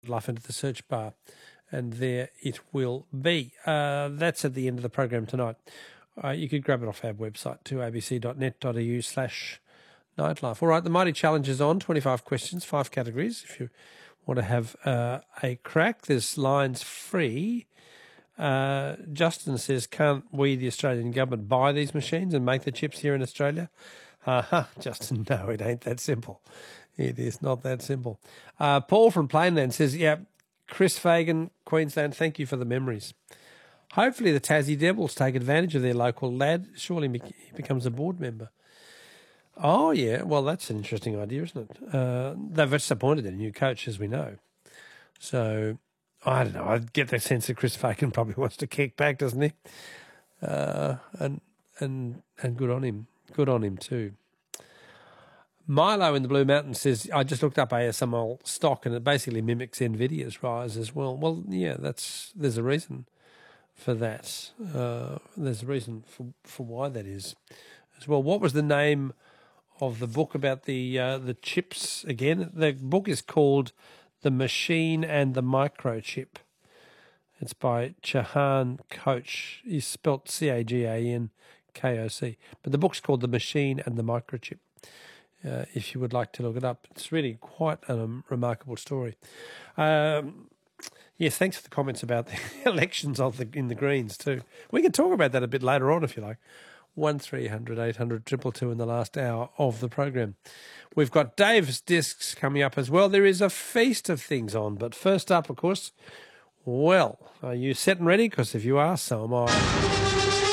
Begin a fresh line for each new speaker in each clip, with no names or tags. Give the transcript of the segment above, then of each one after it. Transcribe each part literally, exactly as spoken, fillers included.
Life into the search bar, and there it will be. Uh, that's at the end of the program tonight. Uh, you could grab it off our website too, abc.net.au slash nightlife. All right, the Mighty Challenge is on, twenty-five questions, five categories. If you want to have uh, a crack, there's lines free. Uh, Justin says, can't we, the Australian government, buy these machines and make the chips here in Australia? Uh-huh, Justin, no, it ain't that simple. It is not that simple. Uh, Paul from Plainland says, yeah, Chris Fagan, Queensland, thank you for the memories. Hopefully the Tassie Devils take advantage of their local lad. Surely he becomes a board member. Oh, yeah, well, that's an interesting idea, isn't it? Uh, they've just appointed a new coach, as we know. So, I don't know, I get the sense that Chris Fagan probably wants to kick back, doesn't he? Uh, and and and good on him. Good on him too. Milo in the Blue Mountains says, I just looked up A S M L stock and it basically mimics NVIDIA's rise as well. Well, yeah, that's there's a reason for that. Uh, there's a reason for, for why that is as well. What was the name of the book about the uh, the chips again? The book is called The Machine and the Microchip. It's by Chahan Koch. He's spelt C A G A N K O C. But the book's called The Machine and the Microchip. Uh, if you would like to look it up. It's really quite a um, remarkable story. Um, yes, thanks for the comments about the elections of the, in the Greens too. We can talk about that a bit later on if you like. one three hundred eight hundred two two two in the last hour of the program. We've got Dave's Discs coming up as well. There is a feast of things on, but first up, of course, well, are you set and ready? Because if you are, so am I.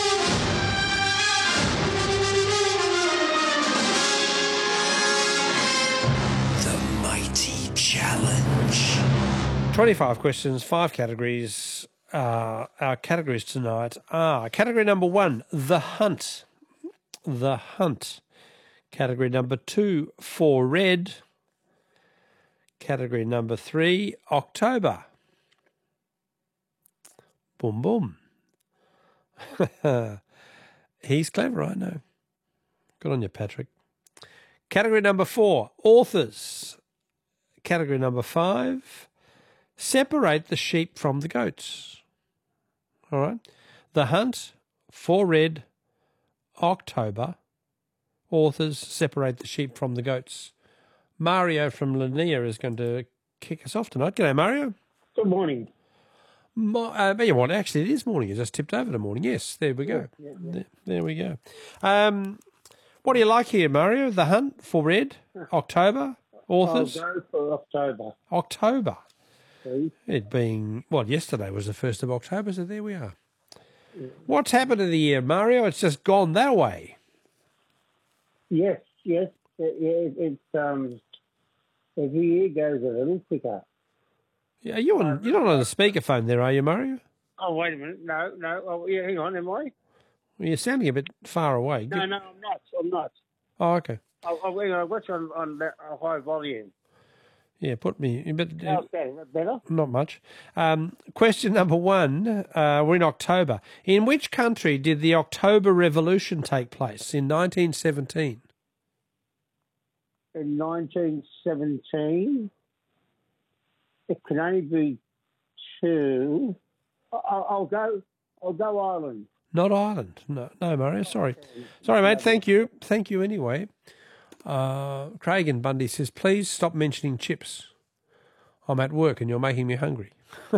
Challenge. twenty-five questions, five categories. Uh, our categories tonight are category number one, The Hunt. The Hunt. Category number two, For Red. Category number three, October. Boom, boom. He's clever, I know. Good on you, Patrick. Category number four, Authors. Category number five, separate the sheep from the goats. All right. The Hunt, For Red, October, Authors, separate the sheep from the goats. Mario from Lanier is going to kick us off tonight. G'day, Mario.
Good morning.
Mo- uh, you know what? Actually, it is morning. You just tipped over to morning. Yes, there we go.
Yeah, yeah, yeah.
There, there we go. Um, what do you like here, Mario? The Hunt, For Red, October, Authors?
I'll go for October.
October.
Please.
It being, well, yesterday was the first of October, so there we are. Yeah. What's happened to the year, Mario? It's just gone that way.
Yes, yes. It, it, it's, um, every year goes a little quicker.
Yeah, you on, you're not on a speakerphone there, are you, Mario?
Oh, wait a minute. No, no. Oh, yeah, hang on, am I?
Well, you're sounding a bit far away.
No, no, I'm not. I'm not.
Oh, okay.
I'll, I'll, hang on, I've got you on, on a high volume.
Yeah, put me... But, uh,
How's that? Is that better?
Not much. Um, question number one. Uh, we're in October. In which country did the October Revolution take place in nineteen seventeen?
In nineteen seventeen, it can only be two. I'll, I'll go. I'll go Ireland.
Not Ireland. No, no, Mario. Sorry, sorry, mate. Thank you. Thank you anyway. Uh, Craig in Bundy says, please stop mentioning chips. I'm at work and you're making me hungry.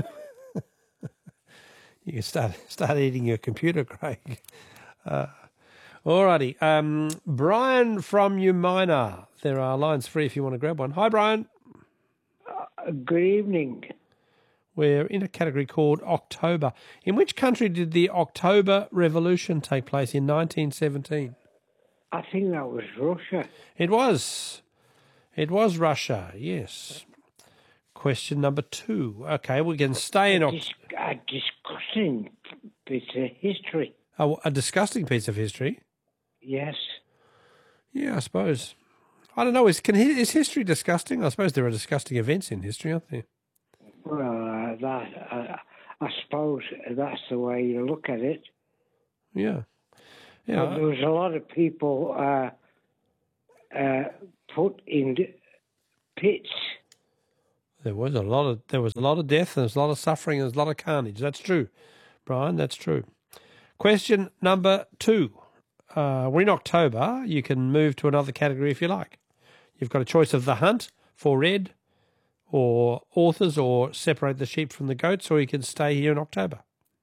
You can start start eating your computer, Craig. Uh, all righty. Um, Brian from Umina. There are lines free if you want to grab one. Hi, Brian.
Uh, good evening.
We're in a category called October. In which country did the October Revolution take place in nineteen seventeen?
I think that was Russia.
It was. It was Russia, yes. Question number two. Okay, we can stay in...
A, dis- a disgusting piece of history.
A, a disgusting piece of history?
Yes.
Yeah, I suppose. I don't know. Is, can, is history disgusting? I suppose there are disgusting events in history, aren't there?
Well, uh, that, uh, I suppose that's the way you look at it.
Yeah. Yeah.
But there was a lot of people uh, uh, put in pits.
There was a lot of there was a lot of death, and there's a lot of suffering, and there's a lot of carnage. That's true, Brian. That's true. Question number two. Uh, we're in October. You can move to another category if you like. You've got a choice of The Hunt, For Red, or Authors, or Separate the Sheep from the Goats, or you can stay here in October.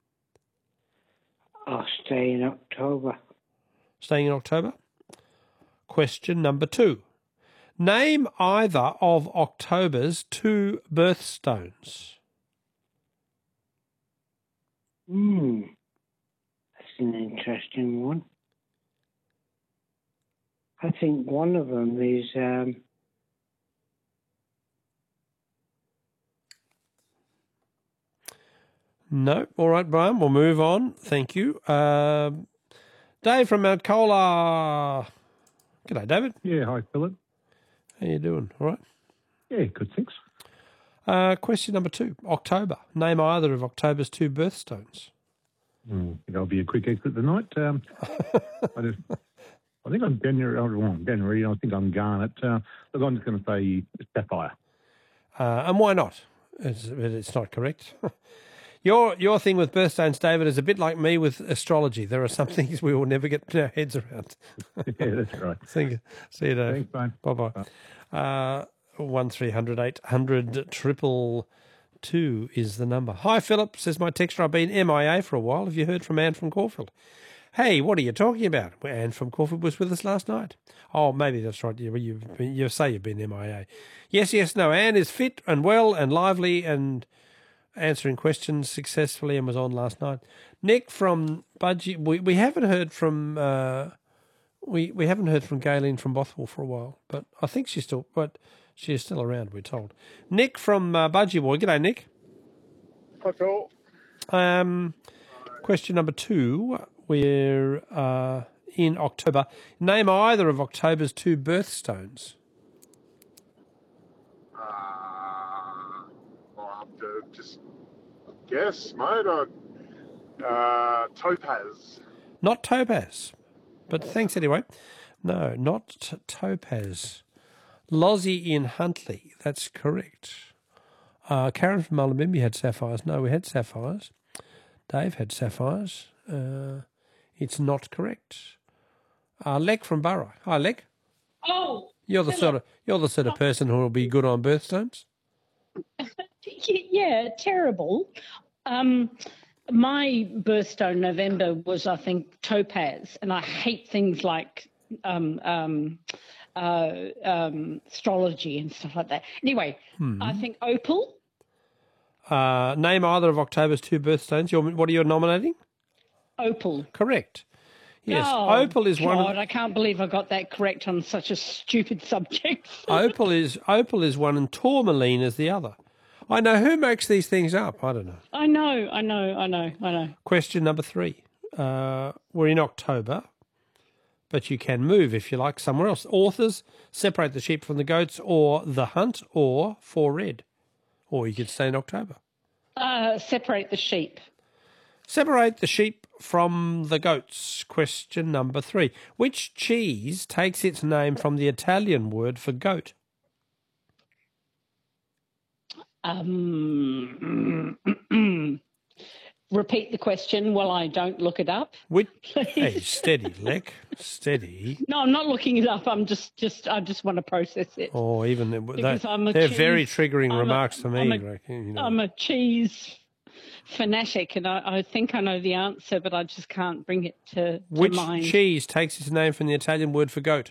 I'll stay in October.
Staying in October. Question number two. Name either of October's two birthstones.
Hmm. That's an interesting one. I think one of them is um,
No. All right, Brian, we'll move on. Thank you. Um, Dave from Mount Cola. G'day, David.
Yeah, hi, Philip.
How you doing? All right.
Yeah, good, thanks.
Uh, question number two. October. Name either of October's two birthstones.
Mm, I think I'll be a quick exit tonight. Um, I, just, I think I'm January. Oh, wrong, January. I think I'm Garnet. Uh, look, I'm just going to say Sapphire.
Uh, and why not? It's, it's not correct. Your your thing with birthstones, David, is a bit like me with astrology. There are some things we will never get our heads around.
Yeah, that's right.
See you, see you Dave.
Thanks, bye.
Bye-bye. Uh, one three hundred eight hundred triple two is the number. Hi, Philip, says my texter. I've been M I A for a while. Have you heard from Anne from Caulfield? Hey, what are you talking about? Well, Anne from Caulfield was with us last night. Oh, maybe that's right. You, you, you say you've been M I A. Yes, yes, no. Anne is fit and well and lively and answering questions successfully and was on last night. Nick from Budgie, we, we haven't heard from uh, we we haven't heard from Gayleen from Bothwell for a while, but I think she's still but she's still around. We're told. Nick from uh, Budgie Boy, g'day Nick.
Hi Phil.
Um, question number two. We're uh, in October. Name either of October's two birthstones.
Uh, I'll have to just guess, mate. Uh, uh, Topaz.
Not Topaz, but thanks anyway. No, not t- Topaz. Lozzie in Huntley. That's correct. Uh, Karen from Mullumbimby had sapphires. No, we had sapphires. Dave had sapphires. Uh, it's not correct. Uh, Lek from Burra. Hi, Lek.
Oh,
You're the
hello.
sort of you're the sort of person who will be good on birthstones.
Yeah, terrible. Um, my birthstone November was, I think, topaz, and I hate things like um, um, uh, um, astrology and stuff like that. Anyway,
Hmm.
I think opal.
Uh, name either of October's two birthstones. You're, what are you nominating?
Opal.
Correct. Yes,
Oh,
opal is one.
God,
Of,
I can't believe I got that correct on such a stupid subject.
opal is opal is one, and tourmaline is the other. I know who makes these things up. I don't know.
I know, I know, I know, I know.
Question number three. Uh, we're in October, but you can move if you like somewhere else. Authors, Separate the Sheep from the Goats, or The Hunt, or For Red. Or you could stay in October.
Uh, separate the sheep.
Separate the sheep from the goats. Question number three. Which cheese takes its name from the Italian word for goat?
Um, repeat the question while I don't look it up.
Which,
Please.
hey, steady, Lek, steady.
No, I'm not looking it up. I'm just, just, I just want to process it.
Or even they,
Because I'm a
they're
cheese-
very triggering
I'm a-
remarks to me.
I'm a-
like, you know.
I'm a cheese fanatic, and I, I think I know the answer, but I just can't bring it to, to
Which
mind.
cheese takes its name from the Italian word for goat?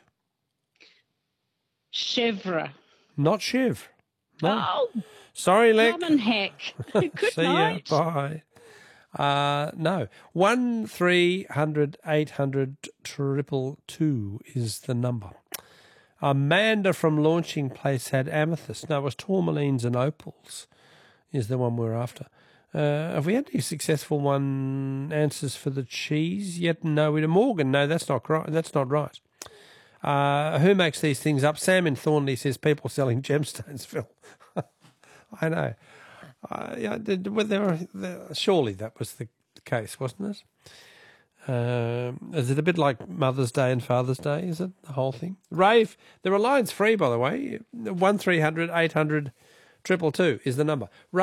Chèvre.
Not chev. No.
Oh,
Sorry, Lek.
lemon heck. Good
See
night.
ya. Bye. Uh, no. One three hundred eight hundred triple two is the number. Amanda from Launching Place had amethyst. No, it was tourmalines and opals is the one we're after. Uh, have we had any successful one answers for the cheese yet? No, we Morgan. No, that's not right. That's not right. Uh, who makes these things up? Sam in Thornley says people selling gemstones, Phil. I know. Uh, yeah, did, were there, there, surely that was the case, wasn't it? Um, is it a bit like Mother's Day and Father's Day? Is it the whole thing? Rave, there are lines free, by the way. One three hundred eight hundred triple two is the number.